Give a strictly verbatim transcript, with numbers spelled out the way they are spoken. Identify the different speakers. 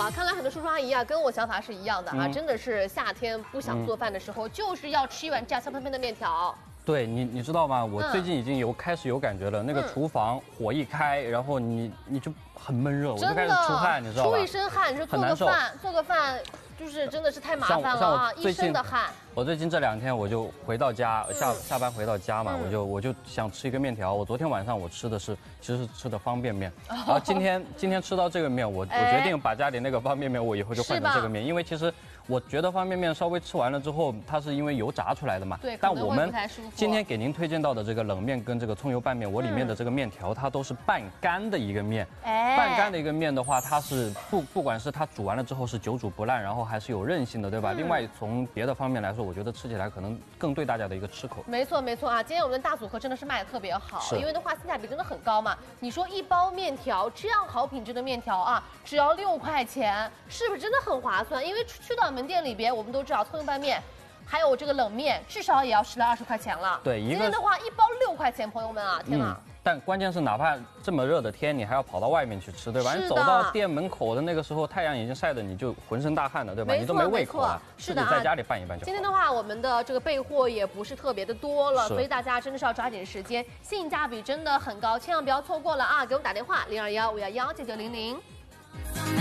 Speaker 1: 哇，看来很多叔叔阿姨啊，跟我想法是一样的啊，嗯、真的是夏天不想做饭的时候，嗯、就是要吃一碗这样香喷喷的面条。
Speaker 2: 对你，你知道吗？我最近已经有、嗯、开始有感觉了，那个厨房火一开，然后你你就很闷热，我就开始出汗，你知道吧？
Speaker 1: 出一身汗，你说做个饭，做个饭。 就是真的是太麻烦了啊！一身的汗。
Speaker 2: 我最近这两天我就回到家，下、嗯、下班回到家嘛，嗯、我就我就想吃一个面条。我昨天晚上我吃的是其实是吃的方便面，哦、然后今天今天吃到这个面，我、哎、我决定把家里那个方便面我以后就换成这个面，因为其实我觉得方便面稍微吃完了之后，它是因为油炸出来的嘛。
Speaker 1: 对，
Speaker 2: 但我们今天给您推荐到的这个冷面跟这个葱油拌面，我里面的这个面条它都是半干的一个面。哎，半干的一个面的话，它是不不管是它煮完了之后是久煮不烂，然后还是有韧性的。 对吧？嗯、另外，从别的方面来说，我觉得吃起来可能更对大家的一个吃口。
Speaker 1: 没错，没错啊！今天我们的大组合真的是卖的特别好，因为的话性价比真的很高嘛。你说一包面条这样好品质的面条啊，只要六块钱，是不是真的很划算？因为去到门店里边，我们都知道葱油拌面。 还有这个冷面，至少也要十来二十块钱了。
Speaker 2: 对，一个
Speaker 1: 今天的话一包六块钱，朋友们啊，天哪！嗯、
Speaker 2: 但关键是，哪怕这么热的天，你还要跑到外面去吃，对吧？你走到店门口的那个时候，太阳已经晒得你就浑身大汗了，对吧？你都没胃口了。
Speaker 1: 是的，
Speaker 2: 自己在家里拌一拌就好。
Speaker 1: 今天的话，我们的这个备货也不是特别的多了，所以大家真的是要抓紧时间，性价比真的很高，千万不要错过了啊！给我们打电话零二幺五幺幺九九零零。